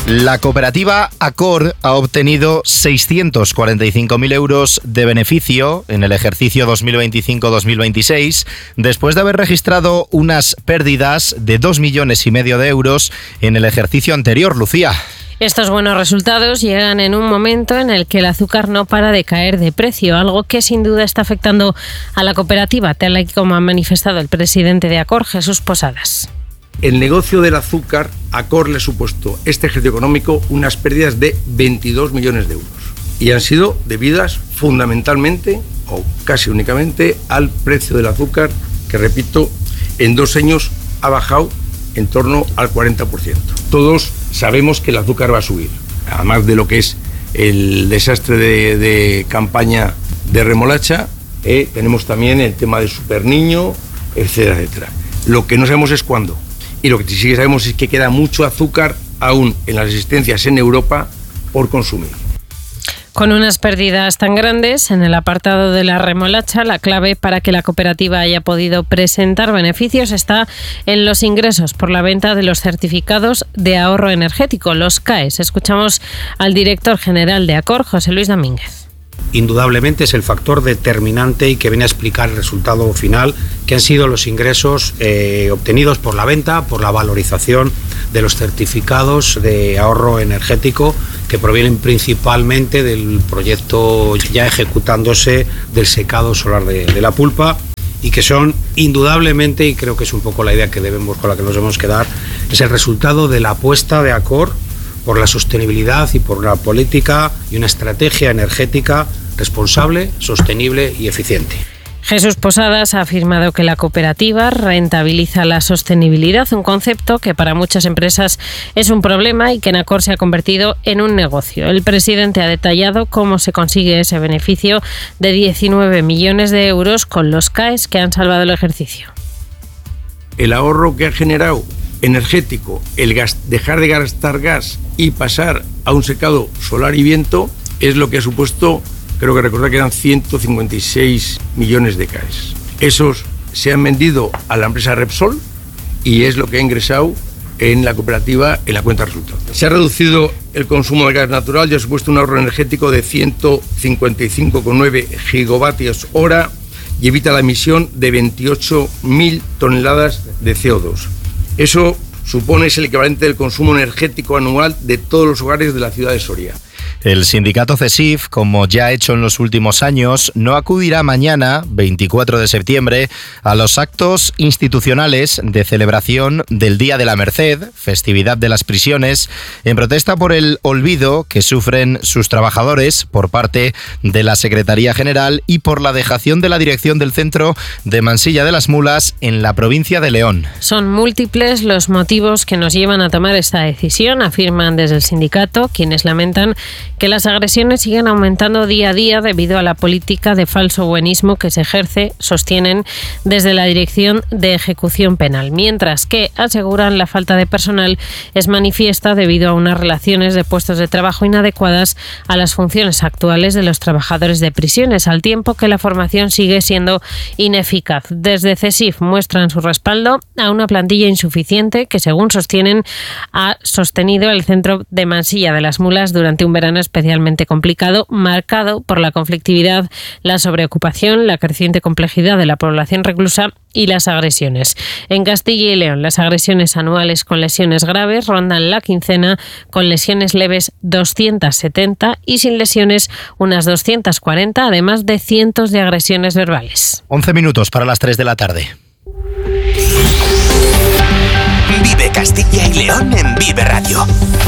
La cooperativa Acor ha obtenido 645.000 euros de beneficio en el ejercicio 2025-2026, después de haber registrado unas pérdidas de 2,5 millones de euros en el ejercicio anterior. Lucía. Estos buenos resultados llegan en un momento en el que el azúcar no para de caer de precio, algo que sin duda está afectando a la cooperativa, tal y como ha manifestado el presidente de Acor, Jesús Posadas. El negocio del azúcar, Acor le ha supuesto este ejercicio económico unas pérdidas de 22 millones de euros y han sido debidas fundamentalmente o casi únicamente al precio del azúcar, que repito, en 2 años ha bajado en torno al 40%. Todos sabemos que el azúcar va a subir, además de lo que es el desastre de campaña de remolacha, tenemos también el tema del superniño, etcétera, etcétera. Lo que no sabemos es cuándo. Y lo que sí que sabemos es que queda mucho azúcar aún en las existencias en Europa por consumir. Con unas pérdidas tan grandes en el apartado de la remolacha, la clave para que la cooperativa haya podido presentar beneficios está en los ingresos por la venta de los certificados de ahorro energético, los CAEs. Escuchamos al director general de Acor, José Luis Domínguez. Indudablemente es el factor determinante y que viene a explicar el resultado final, que han sido los ingresos obtenidos por la venta, por la valorización de los certificados de ahorro energético, que provienen principalmente del proyecto ya ejecutándose del secado solar de la pulpa, y que son indudablemente, y creo que es un poco la idea con la que nos debemos quedar, es el resultado de la apuesta de Acor por la sostenibilidad y por una política y una estrategia energética responsable, sostenible y eficiente. Jesús Posadas ha afirmado que la cooperativa rentabiliza la sostenibilidad, un concepto que para muchas empresas es un problema y que en Acor se ha convertido en un negocio. El presidente ha detallado cómo se consigue ese beneficio de 19 millones de euros con los CAEs que han salvado el ejercicio. El ahorro que ha generado energético, dejar de gastar gas y pasar a un secado solar y viento, es lo que ha supuesto, creo que recordar que eran 156 millones de CAEs. Esos se han vendido a la empresa Repsol y es lo que ha ingresado en la cooperativa en la cuenta de resultados. Se ha reducido el consumo de gas natural y ha supuesto un ahorro energético de 155,9 gigavatios hora y evita la emisión de 28.000 toneladas de CO2. Eso supone el equivalente del consumo energético anual de todos los hogares de la ciudad de Soria. El sindicato CESIF, como ya ha hecho en los últimos años, no acudirá mañana, 24 de septiembre, a los actos institucionales de celebración del Día de la Merced, festividad de las prisiones, en protesta por el olvido que sufren sus trabajadores por parte de la Secretaría General y por la dejación de la dirección del centro de Mansilla de las Mulas en la provincia de León. Son múltiples los motivos que nos llevan a tomar esta decisión, afirman desde el sindicato, quienes lamentan que las agresiones siguen aumentando día a día debido a la política de falso buenismo que se ejerce, sostienen desde la Dirección de Ejecución Penal, mientras que aseguran la falta de personal es manifiesta debido a unas relaciones de puestos de trabajo inadecuadas a las funciones actuales de los trabajadores de prisiones, al tiempo que la formación sigue siendo ineficaz. Desde CESIF muestran su respaldo a una plantilla insuficiente que, según sostienen, ha sostenido el centro de Mansilla de las Mulas durante un verano especialmente complicado, marcado por la conflictividad, la sobreocupación, la creciente complejidad de la población reclusa y las agresiones. En Castilla y León, las agresiones anuales con lesiones graves rondan la quincena, con lesiones leves 270 y sin lesiones unas 240, además de cientos de agresiones verbales. 11 minutos para las 3 de la tarde. Vive Castilla y León en Vive Radio.